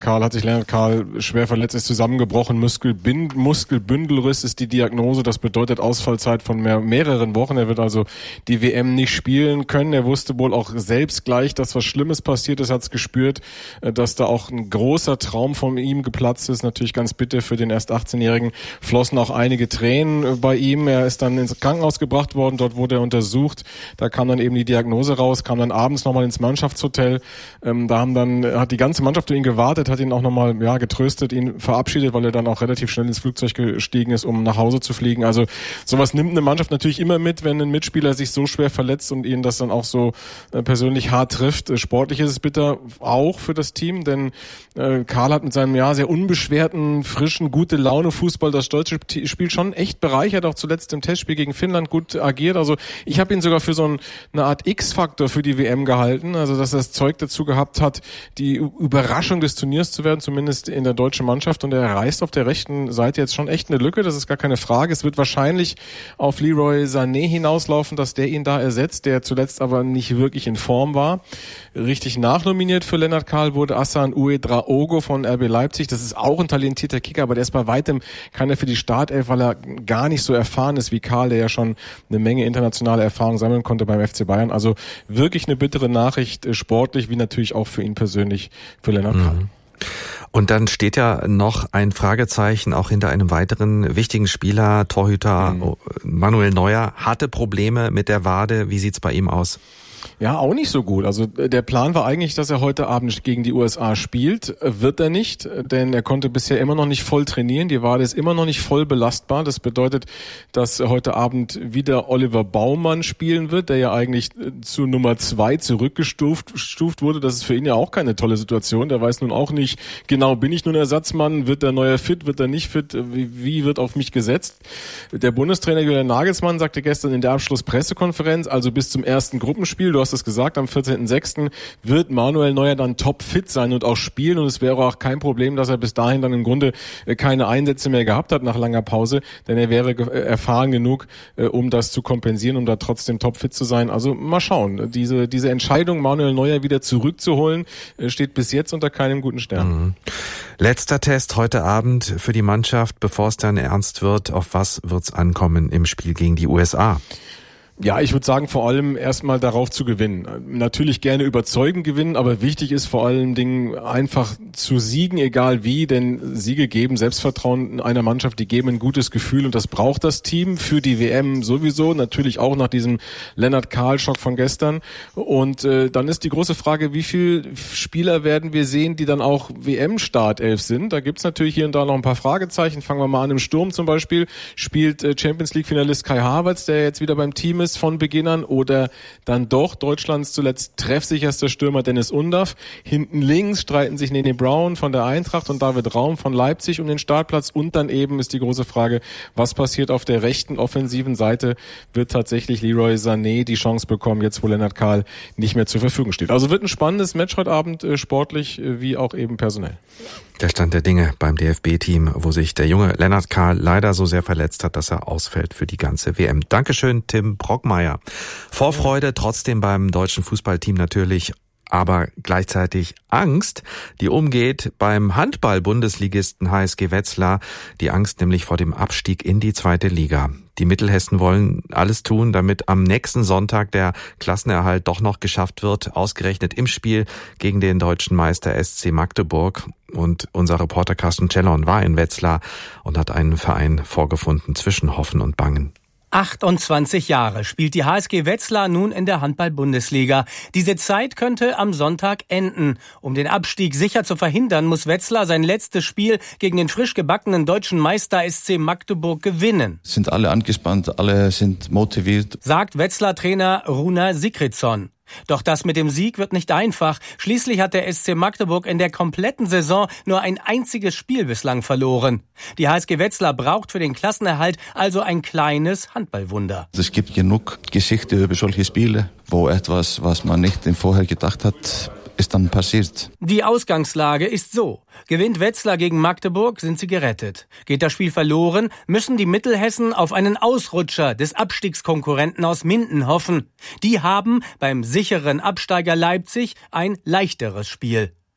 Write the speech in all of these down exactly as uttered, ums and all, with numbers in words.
Karl hat sich Lennart Karl schwer verletzt, ist zusammengebrochen, Muskelbind- Muskelbündelriss ist die Diagnose. Das bedeutet Ausfallzeit von mehr, mehreren Wochen. Er wird also die W M nicht spielen können. Er wusste wohl auch selbst gleich, dass was Schlimmes passiert ist, hat es gespürt, dass da auch ein großer Traum von ihm geplatzt ist. Natürlich ganz bitter für den erst achtzehnjährigen. Flossen auch einige Tränen bei ihm. Er ist dann ins Krankenhaus gebracht worden. Dort wurde er untersucht. Da kam dann eben die Diagnose raus, kam dann abends nochmal ins Mannschaftshotel. Ähm, da haben dann, hat die ganze Mannschaft für ihn gewartet, hat ihn auch nochmal ja, getröstet, ihn verabschiedet, weil er dann auch relativ schnell ins Flugzeug gestiegen ist, um nach Hause zu fliegen. Also sowas nimmt eine Mannschaft natürlich immer mit, wenn ein Mitspieler sich so schwer verletzt und ihn das dann auch so äh, persönlich hart trifft. Sportlich ist es bitter auch für das Team, denn äh, Karl hat mit seinem ja sehr unbeschwerten, frischen, gute Laune Fußball das deutsche Spiel schon echt bereichert, auch zuletzt im Testspiel gegen Finnland gut agiert. Also ich habe ihn sogar für so ein, eine Art X-Faktor für die W M gehalten, also dass er das Zeug dazu gehabt hat, die Überraschung des Turniers zu werden, zumindest in der deutschen Mannschaft, und er reißt auf der rechten Seite jetzt schon echt eine Lücke, das ist gar keine Frage. Es wird wahrscheinlich auf Leroy Sané hinauslaufen, dass der ihn da ersetzt, der zuletzt aber nicht wirklich in Form war. Richtig nachnominiert für Lennart Karl wurde Hassan Ouedraogo von R B Leipzig. Das ist auch ein talentierter Kicker, aber der ist bei weitem keiner für die Startelf, weil er gar nicht so erfahren ist wie Karl, der ja schon eine Menge internationale Erfahrung sammeln konnte beim F C Bayern. Also wirklich eine bittere Nachricht, sportlich wie natürlich auch für ihn persönlich, für Lennart Karl. Mhm. Und dann steht ja noch ein Fragezeichen auch hinter einem weiteren wichtigen Spieler, Torhüter mhm. Manuel Neuer, hatte Probleme mit der Wade. Wie sieht's bei ihm aus? Ja, auch nicht so gut. Also der Plan war eigentlich, dass er heute Abend gegen die U S A spielt. Wird er nicht, denn er konnte bisher immer noch nicht voll trainieren. Die Wade ist immer noch nicht voll belastbar. Das bedeutet, dass heute Abend wieder Oliver Baumann spielen wird, der ja eigentlich zu Nummer zwei zurückgestuft stuft wurde. Das ist für ihn ja auch keine tolle Situation. Der weiß nun auch nicht genau, bin ich nun Ersatzmann? Wird der Neuer fit? Wird er nicht fit? Wie, wie wird auf mich gesetzt? Der Bundestrainer Julian Nagelsmann sagte gestern in der Abschlusspressekonferenz, also bis zum ersten Gruppenspiel, du hast es gesagt, am vierzehnten sechsten wird Manuel Neuer dann topfit sein und auch spielen, und es wäre auch kein Problem, dass er bis dahin dann im Grunde keine Einsätze mehr gehabt hat nach langer Pause, denn er wäre erfahren genug, um das zu kompensieren, um da trotzdem topfit zu sein. Also mal schauen. Diese, diese Entscheidung, Manuel Neuer wieder zurückzuholen, steht bis jetzt unter keinem guten Stern. Mhm. Letzter Test heute Abend für die Mannschaft, bevor es dann ernst wird. Auf was wird's ankommen im Spiel gegen die U S A? Ja, ich würde sagen, vor allem erstmal darauf zu gewinnen. Natürlich gerne überzeugend gewinnen, aber wichtig ist vor allen Dingen einfach zu siegen, egal wie, denn Siege geben Selbstvertrauen in einer Mannschaft, die geben ein gutes Gefühl, und das braucht das Team für die W M sowieso, natürlich auch nach diesem Lennart Karl-Schock von gestern. Und äh, dann ist die große Frage, wie viele Spieler werden wir sehen, die dann auch W M-Startelf sind? Da gibt's natürlich hier und da noch ein paar Fragezeichen. Fangen wir mal an im Sturm zum Beispiel. Spielt äh, Champions-League-Finalist Kai Havertz, der jetzt wieder beim Team ist, von Beginn an, oder dann doch Deutschlands zuletzt treffsicherster Stürmer Dennis Undaff. Hinten links streiten sich Nene Brown von der Eintracht und David Raum von Leipzig um den Startplatz, und dann eben ist die große Frage, was passiert auf der rechten offensiven Seite? Wird tatsächlich Leroy Sané die Chance bekommen, jetzt wo Lennart Karl nicht mehr zur Verfügung steht? Also wird ein spannendes Match heute Abend, sportlich wie auch eben personell. Der Stand der Dinge beim D F B-Team, wo sich der junge Lennart Karl leider so sehr verletzt hat, dass er ausfällt für die ganze W M. Dankeschön, Tim Brockmeier. Vorfreude trotzdem beim deutschen Fußballteam natürlich, aber gleichzeitig Angst, die umgeht beim Handball-Bundesligisten H S G Wetzlar. Die Angst nämlich vor dem Abstieg in die zweite Liga. Die Mittelhessen wollen alles tun, damit am nächsten Sonntag der Klassenerhalt doch noch geschafft wird, ausgerechnet im Spiel gegen den deutschen Meister S C Magdeburg. Und unser Reporter Carsten Cellon war in Wetzlar und hat einen Verein vorgefunden zwischen Hoffen und Bangen. achtundzwanzig Jahre spielt die H S G Wetzlar nun in der Handball-Bundesliga. Diese Zeit könnte am Sonntag enden. Um den Abstieg sicher zu verhindern, muss Wetzlar sein letztes Spiel gegen den frisch gebackenen deutschen Meister S C Magdeburg gewinnen. Sind alle angespannt, alle sind motiviert, sagt Wetzlar-Trainer Runa Sigridsson. Doch das mit dem Sieg wird nicht einfach. Schließlich hat der S C Magdeburg in der kompletten Saison nur ein einziges Spiel bislang verloren. Die H S G Wetzlar braucht für den Klassenerhalt also ein kleines Handballwunder. Es gibt genug Geschichte über solche Spiele, wo etwas, was man nicht vorher gedacht hat, ist dann passiert. Die Ausgangslage ist so. Gewinnt Wetzlar gegen Magdeburg, sind sie gerettet. Geht das Spiel verloren, müssen die Mittelhessen auf einen Ausrutscher des Abstiegskonkurrenten aus Minden hoffen. Die haben beim sicheren Absteiger Leipzig ein leichteres Spiel.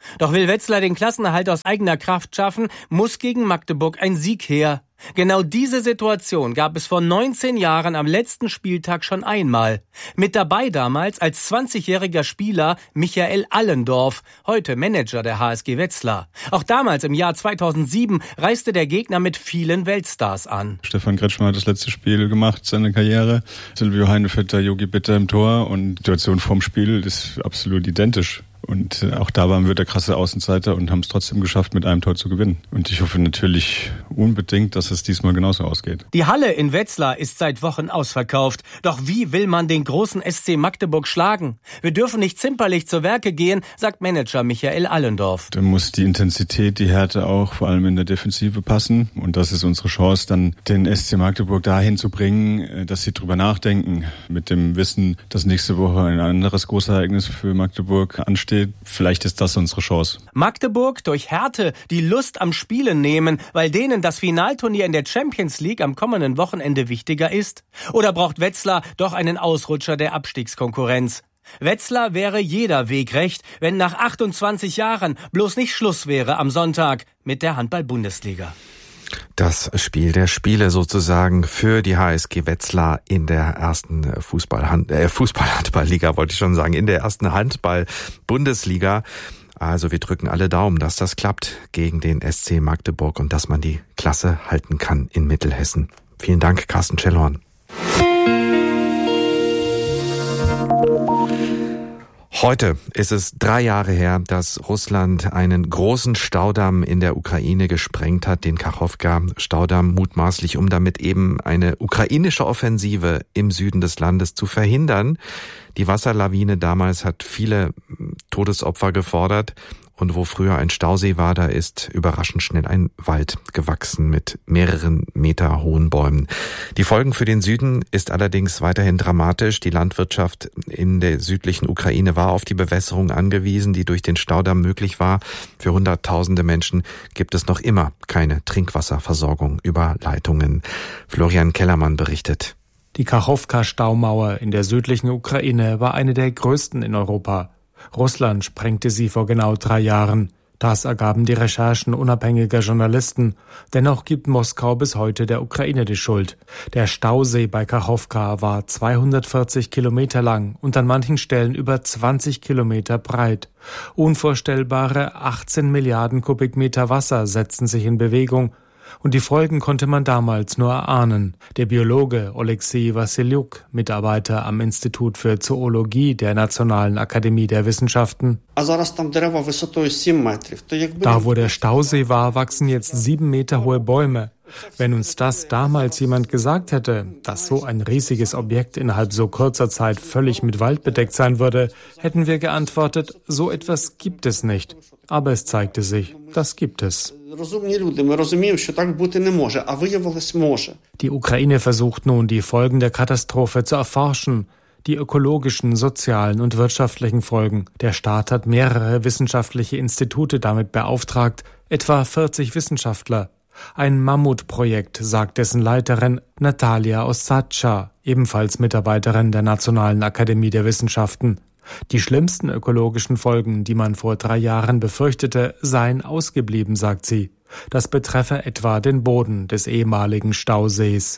Doch will Wetzlar den Klassenerhalt aus eigener Kraft schaffen, muss gegen Magdeburg ein Sieg her. Genau diese Situation gab es vor neunzehn Jahren am letzten Spieltag schon einmal. Mit dabei damals als zwanzigjähriger Spieler Michael Allendorf, heute Manager der H S G Wetzlar. Auch damals im Jahr zweitausendsieben reiste der Gegner mit vielen Weltstars an. Stefan Kretschmer hat das letzte Spiel gemacht, seine Karriere. Silvio Heinevetter, Jogi Bitter im Tor und die Situation vorm Spiel ist absolut identisch. Und auch da waren wir der krasse Außenseiter und haben es trotzdem geschafft, mit einem Tor zu gewinnen. Und ich hoffe natürlich unbedingt, dass es diesmal genauso ausgeht. Die Halle in Wetzlar ist seit Wochen ausverkauft. Doch wie will man den großen S C Magdeburg schlagen? Wir dürfen nicht zimperlich zur Werke gehen, sagt Manager Michael Allendorf. Da muss die Intensität, die Härte auch vor allem in der Defensive passen. Und das ist unsere Chance, dann den S C Magdeburg dahin zu bringen, dass sie drüber nachdenken. Mit dem Wissen, dass nächste Woche ein anderes Großereignis für Magdeburg ansteht. Vielleicht ist das unsere Chance. Magdeburg durch Härte die Lust am Spielen nehmen, weil denen das Finalturnier in der Champions League am kommenden Wochenende wichtiger ist? Oder braucht Wetzlar doch einen Ausrutscher der Abstiegskonkurrenz? Wetzlar wäre jeder Weg recht, wenn nach achtundzwanzig Jahren bloß nicht Schluss wäre am Sonntag mit der Handball-Bundesliga. Das Spiel der Spiele sozusagen für die H S G Wetzlar in der ersten Fußball äh, Fußball-Handball-Liga, wollte ich schon sagen, in der ersten Handball-Bundesliga. Also wir drücken alle Daumen, dass das klappt gegen den S C Magdeburg und dass man die Klasse halten kann in Mittelhessen. Vielen Dank, Carsten Schellhorn. Heute ist es drei Jahre her, dass Russland einen großen Staudamm in der Ukraine gesprengt hat, den Kachowka-Staudamm, mutmaßlich, um damit eben eine ukrainische Offensive im Süden des Landes zu verhindern. Die Wasserlawine damals hat viele Todesopfer gefordert. Und wo früher ein Stausee war, da ist überraschend schnell ein Wald gewachsen mit mehreren Meter hohen Bäumen. Die Folgen für den Süden ist allerdings weiterhin dramatisch. Die Landwirtschaft in der südlichen Ukraine war auf die Bewässerung angewiesen, die durch den Staudamm möglich war. Für Hunderttausende Menschen gibt es noch immer keine Trinkwasserversorgung über Leitungen. Florian Kellermann berichtet. Die Kachowka-Staumauer in der südlichen Ukraine war eine der größten in Europa. Russland sprengte sie vor genau drei Jahren. Das ergaben die Recherchen unabhängiger Journalisten. Dennoch gibt Moskau bis heute der Ukraine die Schuld. Der Stausee bei Kachowka war zweihundertvierzig Kilometer lang und an manchen Stellen über zwanzig Kilometer breit. Unvorstellbare achtzehn Milliarden Kubikmeter Wasser setzten sich in Bewegung. Und die Folgen konnte man damals nur erahnen. Der Biologe Oleksiy Wassilyuk, Mitarbeiter am Institut für Zoologie der Nationalen Akademie der Wissenschaften. Da, wo der Stausee war, wachsen jetzt sieben Meter hohe Bäume. Wenn uns das damals jemand gesagt hätte, dass so ein riesiges Objekt innerhalb so kurzer Zeit völlig mit Wald bedeckt sein würde, hätten wir geantwortet, so etwas gibt es nicht. Aber es zeigte sich, das gibt es. Die Ukraine versucht nun, die Folgen der Katastrophe zu erforschen. Die ökologischen, sozialen und wirtschaftlichen Folgen. Der Staat hat mehrere wissenschaftliche Institute damit beauftragt, etwa vierzig Wissenschaftler. Ein Mammutprojekt, sagt dessen Leiterin Natalia Osatscha, ebenfalls Mitarbeiterin der Nationalen Akademie der Wissenschaften. Die schlimmsten ökologischen Folgen, die man vor drei Jahren befürchtete, seien ausgeblieben, sagt sie. Das betreffe etwa den Boden des ehemaligen Stausees.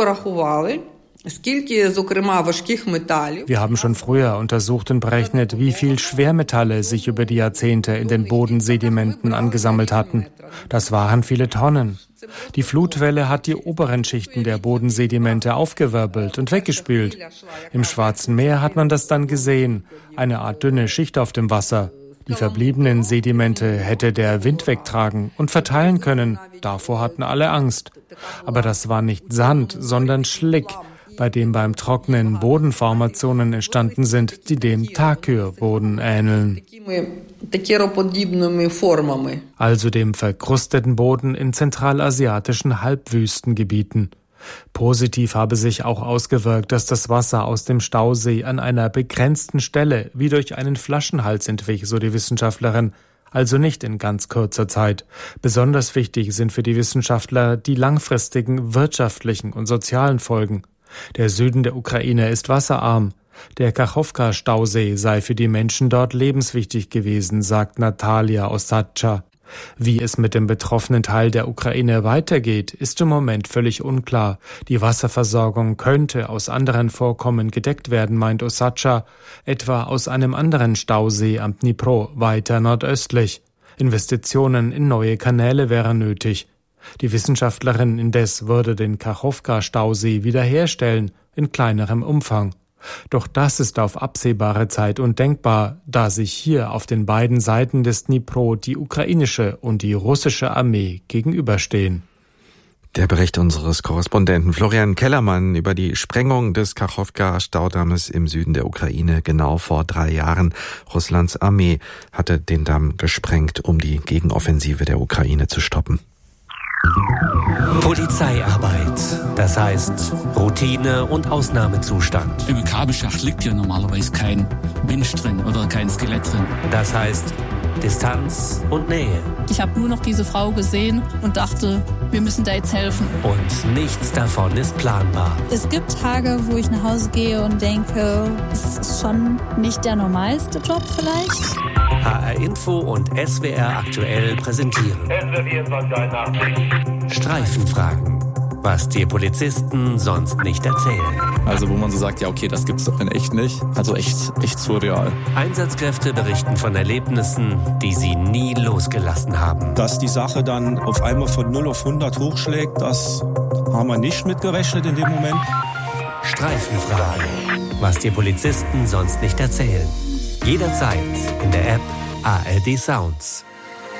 Wir haben schon früher untersucht und berechnet, wie viel Schwermetalle sich über die Jahrzehnte in den Bodensedimenten angesammelt hatten. Das waren viele Tonnen. Die Flutwelle hat die oberen Schichten der Bodensedimente aufgewirbelt und weggespült. Im Schwarzen Meer hat man das dann gesehen, eine Art dünne Schicht auf dem Wasser. Die verbliebenen Sedimente hätte der Wind wegtragen und verteilen können. Davor hatten alle Angst. Aber das war nicht Sand, sondern Schlick, bei dem beim Trocknen Bodenformationen entstanden sind, die dem Takür-Boden ähneln. Also dem verkrusteten Boden in zentralasiatischen Halbwüstengebieten. Positiv habe sich auch ausgewirkt, dass das Wasser aus dem Stausee an einer begrenzten Stelle wie durch einen Flaschenhals entwich, so die Wissenschaftlerin. Also nicht in ganz kurzer Zeit. Besonders wichtig sind für die Wissenschaftler die langfristigen wirtschaftlichen und sozialen Folgen. Der Süden der Ukraine ist wasserarm. Der Kachowka-Stausee sei für die Menschen dort lebenswichtig gewesen, sagt Natalia Osatscha. Wie es mit dem betroffenen Teil der Ukraine weitergeht, ist im Moment völlig unklar. Die Wasserversorgung könnte aus anderen Vorkommen gedeckt werden, meint Osatscha, etwa aus einem anderen Stausee am Dnipro, weiter nordöstlich. Investitionen in neue Kanäle wären nötig. Die Wissenschaftlerin indes würde den Kachowka-Stausee wiederherstellen, in kleinerem Umfang. Doch das ist auf absehbare Zeit undenkbar, da sich hier auf den beiden Seiten des Dnipro die ukrainische und die russische Armee gegenüberstehen. Der Bericht unseres Korrespondenten Florian Kellermann über die Sprengung des Kachowka-Staudammes im Süden der Ukraine genau vor drei Jahren. Russlands Armee hatte den Damm gesprengt, um die Gegenoffensive der Ukraine zu stoppen. Polizeiarbeit, das heißt Routine und Ausnahmezustand. Im Kabelschacht liegt ja normalerweise kein Mensch drin oder kein Skelett drin. Das heißt Distanz und Nähe. Ich habe nur noch diese Frau gesehen und dachte, wir müssen da jetzt helfen. Und nichts davon ist planbar. Es gibt Tage, wo ich nach Hause gehe und denke, es ist schon nicht der normalste Job vielleicht. H R Info und S W R aktuell präsentieren Streifenfragen, was dir Polizisten sonst nicht erzählen. Also wo man so sagt, ja okay, das gibt's doch in echt nicht. Also echt, echt surreal. Einsatzkräfte berichten von Erlebnissen, die sie nie losgelassen haben. Dass die Sache dann auf einmal von null auf hundert hochschlägt, das haben wir nicht mitgerechnet in dem Moment. Streifenfragen, was dir Polizisten sonst nicht erzählen. Jederzeit in der App A R D Sounds.